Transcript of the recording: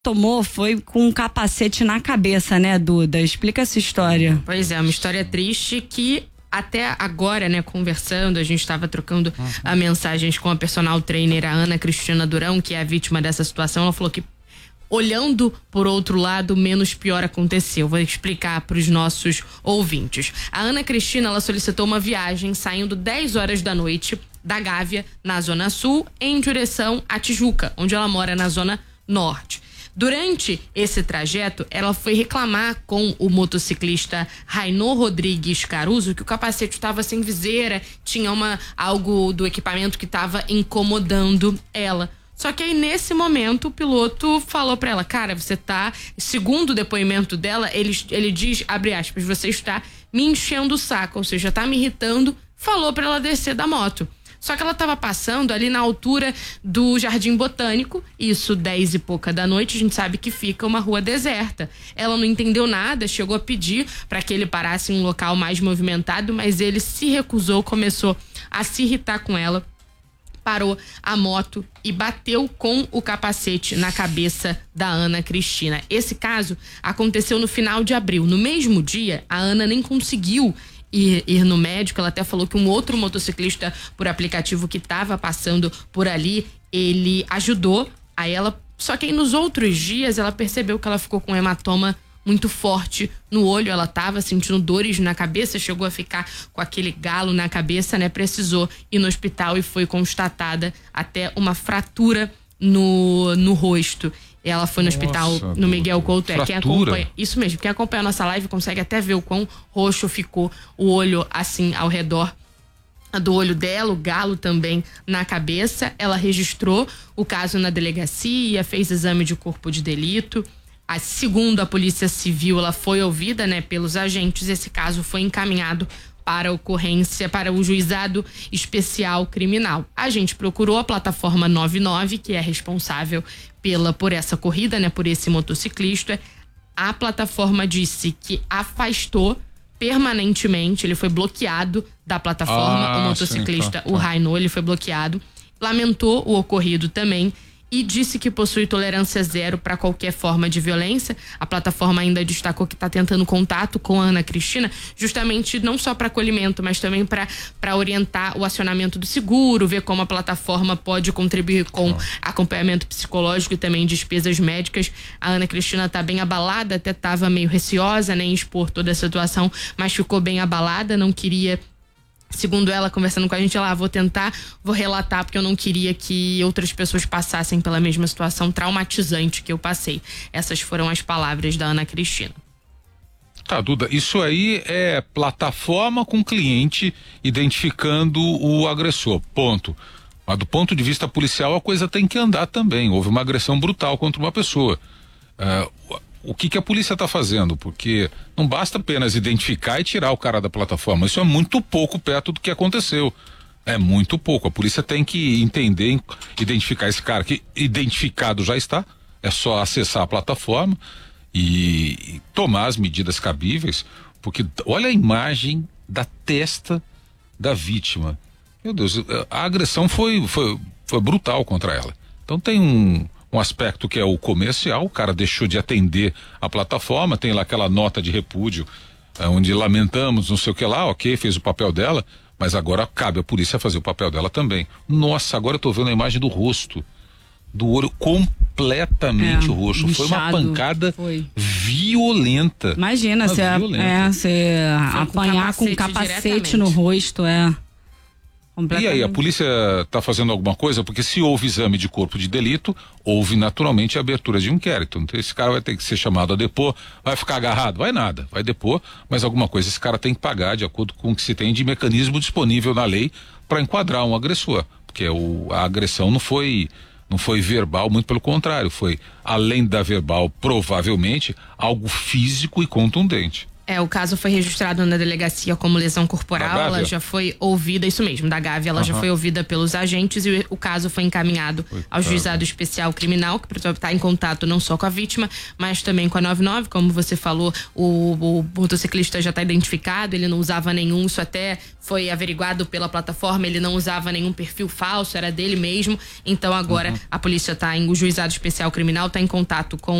tomou foi com um capacete na cabeça, né, Duda? Explica essa história. Pois é, uma história triste que até agora, né, conversando, a gente estava trocando mensagens com a personal trainer, a Ana Cristina Durão, que é a vítima dessa situação. Ela falou que, olhando por outro lado, menos pior aconteceu. Vou explicar para os nossos ouvintes. A Ana Cristina, ela solicitou uma viagem saindo 10 horas da noite da Gávea, na Zona Sul, em direção à Tijuca, onde ela mora na Zona Norte. Durante esse trajeto, ela foi reclamar com o motociclista Rainô Rodrigues Caruso que o capacete estava sem viseira, tinha algo do equipamento que estava incomodando ela. Só que aí, nesse momento, o piloto falou pra ela, cara, você tá... Segundo o depoimento dela, ele diz, abre aspas, você está me enchendo o saco, ou seja, tá me irritando, falou pra ela descer da moto. Só que ela estava passando ali na altura do Jardim Botânico, isso 10 e pouca da noite, a gente sabe que fica uma rua deserta. Ela não entendeu nada, chegou a pedir para que ele parasse em um local mais movimentado, mas ele se recusou, começou a se irritar com ela, parou a moto e bateu com o capacete na cabeça da Ana Cristina. Esse caso aconteceu no final de abril. No mesmo dia, a Ana nem conseguiu ir no médico. Ela até falou que um outro motociclista por aplicativo que estava passando por ali, ele ajudou a ela, só que aí nos outros dias ela percebeu que ela ficou com um hematoma muito forte no olho, ela estava sentindo dores na cabeça, chegou a ficar com aquele galo na cabeça, né? Precisou ir no hospital e foi constatada até uma fratura no rosto. Ela foi no hospital no Miguel Couto. Quem acompanha, isso mesmo, quem acompanha a nossa live consegue até ver o quão roxo ficou o olho, assim, ao redor do olho dela, o galo também na cabeça. Ela registrou o caso na delegacia, fez exame de corpo de delito. Segundo a Polícia Civil, ela foi ouvida, né, pelos agentes. Esse caso foi encaminhado para a ocorrência, para o Juizado Especial Criminal. A gente procurou a plataforma 99, que é responsável por essa corrida, né, por esse motociclista. A plataforma disse que afastou permanentemente, ele foi bloqueado da plataforma, o motociclista, o Rainô, ele foi bloqueado. Lamentou o ocorrido também e disse que possui tolerância zero para qualquer forma de violência. A plataforma ainda destacou que está tentando contato com a Ana Cristina, justamente não só para acolhimento, mas também para orientar o acionamento do seguro, ver como a plataforma pode contribuir com acompanhamento psicológico e também despesas médicas. A Ana Cristina está bem abalada, até estava meio receosa, né, em expor toda a situação, mas ficou bem abalada, não queria. Segundo ela, conversando com a gente, ela, vou relatar, porque eu não queria que outras pessoas passassem pela mesma situação traumatizante que eu passei. Essas foram as palavras da Ana Cristina. Tá, Duda, isso aí é plataforma com cliente identificando o agressor, ponto. Mas do ponto de vista policial, a coisa tem que andar também. Houve uma agressão brutal contra uma pessoa. O que a polícia está fazendo? Porque não basta apenas identificar e tirar o cara da plataforma. Isso é muito pouco perto do que aconteceu. É muito pouco. A polícia tem que entender, identificar esse cara, que identificado já está. É só acessar a plataforma e tomar as medidas cabíveis. Porque olha a imagem da testa da vítima. Meu Deus, a agressão foi brutal contra ela. Então tem um aspecto que é o comercial, o cara deixou de atender a plataforma, tem lá aquela nota de repúdio, onde lamentamos, não sei o que lá, ok, fez o papel dela, mas agora cabe à polícia fazer o papel dela também. Nossa, agora eu tô vendo a imagem do rosto, do olho completamente roxo. Inchado, foi uma pancada violenta. Imagina, você apanhar com um capacete no rosto, E aí, a polícia está fazendo alguma coisa? Porque se houve exame de corpo de delito, houve naturalmente a abertura de um inquérito. Então esse cara vai ter que ser chamado a depor, vai ficar agarrado? Vai nada, vai depor, mas alguma coisa esse cara tem que pagar de acordo com o que se tem de mecanismo disponível na lei para enquadrar um agressor. Porque a agressão não foi verbal, muito pelo contrário, foi, além da verbal, provavelmente, algo físico e contundente. O caso foi registrado na delegacia como lesão corporal, ela já foi ouvida, isso mesmo, da Gávea, ela já foi ouvida pelos agentes e o caso foi encaminhado ao Juizado Especial Criminal, que está em contato não só com a vítima, mas também com a 99, como você falou, o motociclista já está identificado, ele não usava nenhum, isso até foi averiguado pela plataforma, ele não usava nenhum perfil falso, era dele mesmo, então agora a polícia o Juizado Especial Criminal está em contato com